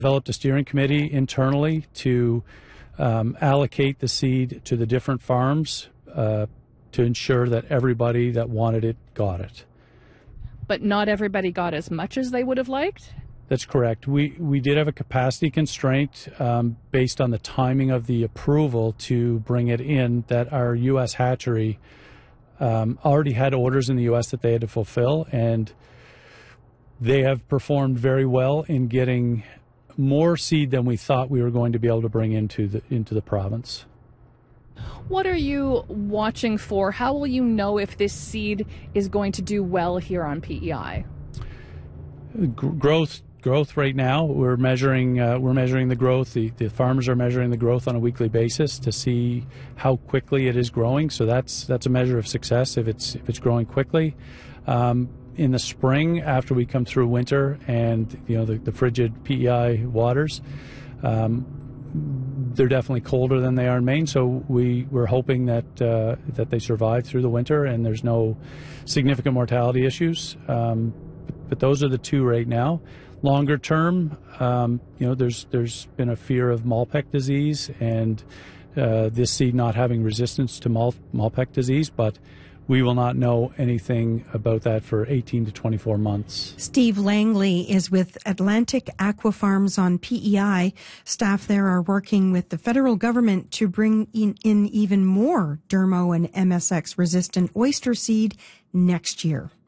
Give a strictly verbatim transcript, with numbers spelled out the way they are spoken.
developed a steering committee internally to um, allocate the seed to the different farms uh, to ensure that everybody that wanted it got it. But not everybody got as much as they would have liked? That's correct. We we did have a capacity constraint um, based on the timing of the approval to bring it in, that our U S hatchery um, already had orders in the U S that they had to fulfill, and they have performed very well in getting more seed than we thought we were going to be able to bring into the into the province. What are you watching for? How will you know if this seed is going to do well here on P E I? G- growth, growth. Right now, we're measuring. Uh, we're measuring the growth. The, the farmers are measuring the growth on a weekly basis to see how quickly it is growing. So that's that's a measure of success if it's if it's growing quickly. Um, in the spring, after we come through winter and you know the, the frigid P E I waters. Um, They're definitely colder than they are in Maine, so we, we're hoping that uh, that they survive through the winter and there's no significant mortality issues. Um, but, but those are the two right now. Longer term, um, you know, there's there's been a fear of Malpec disease and uh, this seed not having resistance to Mal- Malpec disease, but we will not know anything about that for eighteen to twenty-four months. Steve Langley is with Atlantic Aqua Farms on P E I. Staff there are working with the federal government to bring in, in even more Dermo and M S X resistant oyster seed next year.